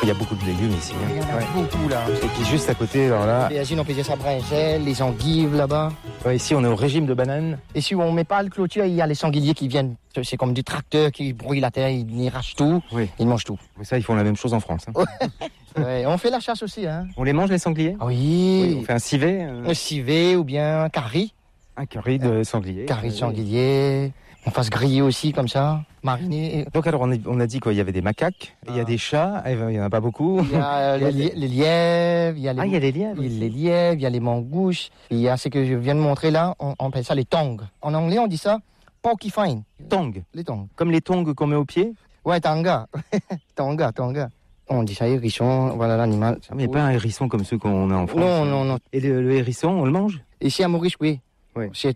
Il y a beaucoup de légumes ici. Il y en a beaucoup là. Et puis juste à côté, alors là, Les asines, on peut dire ça brinjelle, les endives là-bas. ouais, ici on est au régime de bananes. Et si on met pas le clôture, il y a les sangliers qui viennent. C'est comme des tracteurs qui brouillent la terre, ils rachent tout, Oui. ils mangent tout. Mais ça, ils font la même chose en France. Hein. Ouais, on fait la chasse aussi, hein. On les mange les sangliers? Ah oui. On fait un civet, Un civet ou bien un curry. un curry de sanglier. Curry de sanglier. On fasse griller aussi comme ça, mariner. Donc alors on a dit quoi? Il y avait des macaques, il y a des chats, il y en a pas beaucoup. Il y a les lièvres, il y a Ah, il y a les lièvres. il y a les lièvres, il y a les mangouches. Il y a ce que je viens de montrer là, on appelle ça les tongs. En anglais, on dit ça porcupine. Tongs, Les tongs. comme les tongs qu'on met aux pieds. Ouais, tanga. Tanga. On dit ça, hérisson, voilà l'animal. Ah, mais il n'y a pas un hérisson comme ceux qu'on a en France. Non. Et le hérisson, on le mange? Ici à Maurice, oui. Oui. C'est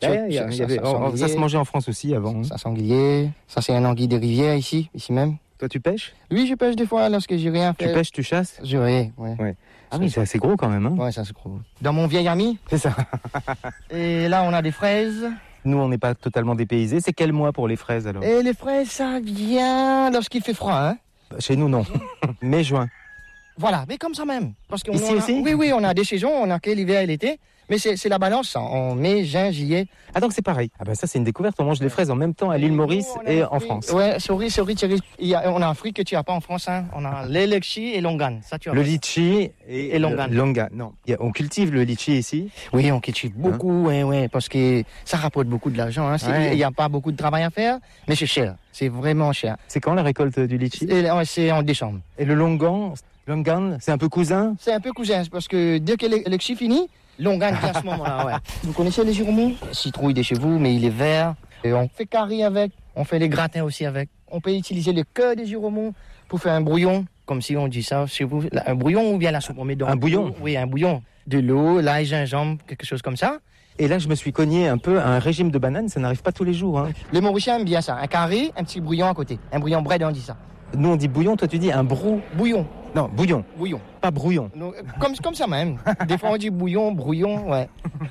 Ça se mangeait en France aussi avant. Hein. Ça sanglier. Ça, c'est un anguille de rivière ici même. Toi, tu pêches? Oui, je pêche des fois lorsque j'ai rien fait. Tu pêches, tu chasses? Ouais. Ah oui, c'est assez gros quand même. Hein. Ouais, ça c'est gros. Dans mon vieil ami. C'est ça. Et là, on a des fraises. Nous, on n'est pas totalement dépaysés. C'est quel mois pour les fraises alors? Et les fraises, ça vient lorsqu'il fait froid, hein. Chez nous, non. Mai, juin. Voilà, mais comme ça même. Parce qu'on Ici a, aussi? Oui, on a des saisons, on a que l'hiver et l'été. Mais c'est la balance, ça. En mai, juin, juillet. Ah donc c'est pareil. Ah bah ça c'est une découverte. On mange des fraises en même temps à l'île Maurice et en France. Ouais, cerise, Thierry. On a un fruit que tu n'as pas en France, hein. On a les litchis et longan. Ça, tu as Le pas. litchi Et longan. Longan. Non. On cultive le litchi ici. Oui, on cultive beaucoup, ouais, parce que ça rapporte beaucoup de l'argent. Hein. Ouais. Il n'y a pas beaucoup de travail à faire, mais c'est cher. C'est vraiment cher. C'est quand la récolte du litchi? Et, ouais, c'est en décembre. Et le longan, c'est un peu cousin? C'est un peu cousin, parce que dès que le litchi finit, longan vient à ce moment-là, ouais. Vous connaissez les giromous? Citrouille de chez vous, mais il est vert. Et on fait curry avec, on fait les gratins aussi avec. On peut utiliser le cœur des giromous pour faire un brouillon, comme si on dit ça chez vous. Un brouillon ou bien la soupe, on met dans Un bouillon? Oui, un bouillon. De l'eau, l'ail, gingembre, quelque chose comme ça. Et là je me suis cogné un peu à un régime de bananes. Ça n'arrive pas tous les jours. Hein. Les Mauriciens aiment bien ça. Un curry, un petit brouillon à côté. Un brouillon bread, on dit ça. Nous on dit bouillon, toi tu dis un Bouillon. Non, bouillon, Bouillon. pas brouillon. Donc, comme ça même. Des fois on dit brouillon, ouais.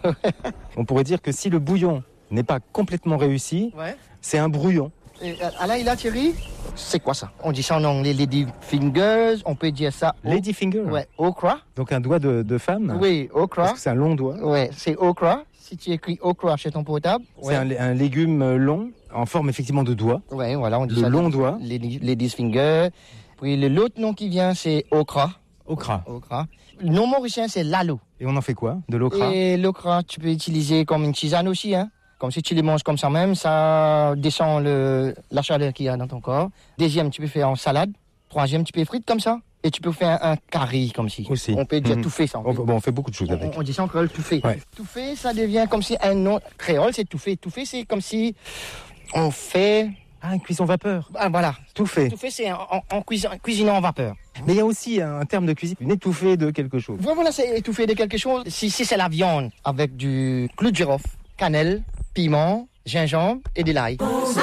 On pourrait dire que si le bouillon n'est pas complètement réussi, Ouais. c'est un brouillon. Et là, Thierry, c'est quoi ça? On dit ça en anglais lady fingers, on peut dire ça... Lady finger. Ouais, okra. Donc un doigt de femme. Oui, okra. Parce que c'est un long doigt. Ouais, c'est okra. Si tu écris okra chez ton portable... C'est un légume long, en forme effectivement de doigt. Ouais, voilà, on dit Le ça. long doigt. Lady's finger. Puis l'autre nom qui vient, c'est okra. Okra. Le nom mauricien, c'est lalo. Et on en fait quoi? De l'okra? Et l'okra, tu peux utiliser comme une tisane aussi, hein. Comme si tu les manges comme ça même, ça descend la chaleur qu'il y a dans ton corps. Deuxième, tu peux faire en salade. Troisième, tu peux frire comme ça. Et tu peux faire un curry comme si. Aussi. On peut dire tout fait ça. On fait beaucoup de choses avec. On dit ça en créole, tout fait. Ouais. Tout fait, ça devient comme si un nom créole, c'est tout fait. Tout fait, c'est comme si on fait... Ah, une cuisson vapeur. Ah, voilà. Tout fait. Tout fait, c'est en cuisinant en vapeur. Mais il y a aussi un terme de cuisine, une étouffée de quelque chose. Voilà, c'est étouffé de quelque chose. Si c'est la viande avec du clou de girofle, cannelle, piment, gingembre et de l'ail.